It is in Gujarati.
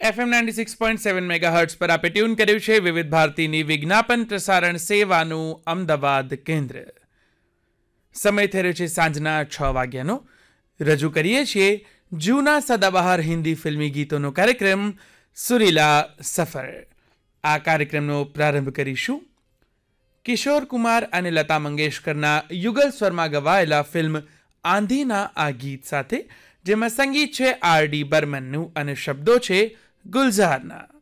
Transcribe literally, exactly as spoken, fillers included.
FM ninety six point seven megahertz પર આપે ટ્યુન કર્યું છે વિવિધ ભારતીની વિજ્ઞાપન પ્રસારણ સેવાનું અમદાવાદ કેન્દ્ર. સમય થયો છે સાંજના છ વાગ્યાનો. રજૂ કરીએ છીએ જૂના સદાબહાર હિન્દી ફિલ્મી ગીતોનો કાર્યક્રમ સુરીલા સફર. આ કાર્યક્રમનો પ્રારંભ કરીશું કિશોર કુમાર અને લતા મંગેશકરના યુગલ સ્વરમાં ગવાયેલા ફિલ્મ આંધીના આ ગીત સાથે, જેમાં સંગીત છે આર ડી બર્મનનું અને શબ્દો છે ગુલઝારના.